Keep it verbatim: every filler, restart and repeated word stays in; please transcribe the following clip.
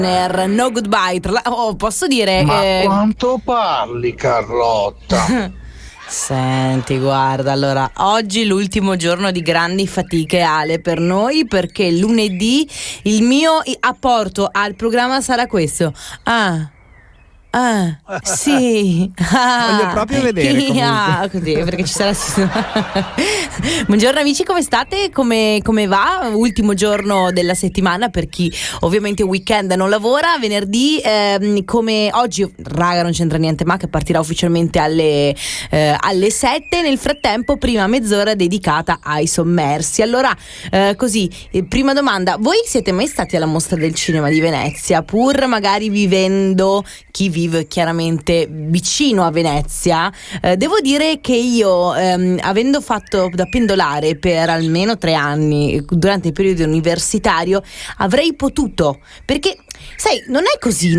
No Goodbye. Tra la- oh, posso dire Ma eh... quanto parli, Carlotta? Senti, guarda, allora oggi l'ultimo giorno di grandi fatiche, Ale, per noi, perché lunedì il mio apporto al programma sarà questo. Ah Ah, sì. Voglio Ah, proprio vedere comunque. ah, così, perché ci sarà. Buongiorno amici, come state? Come, come va? Ultimo giorno della settimana per chi ovviamente weekend non lavora. Venerdì, ehm, come oggi, raga, non c'entra niente, ma che partirà ufficialmente alle, eh, alle sette. Nel frattempo, prima mezz'ora dedicata ai sommersi. Allora, eh, così, eh, prima domanda: voi siete mai stati alla Mostra del Cinema di Venezia? Pur magari vivendo, chi vive chiaramente vicino a Venezia, eh, devo dire che io, ehm, avendo fatto da pendolare per almeno tre anni durante il periodo universitario, avrei potuto, perché sai, non è così.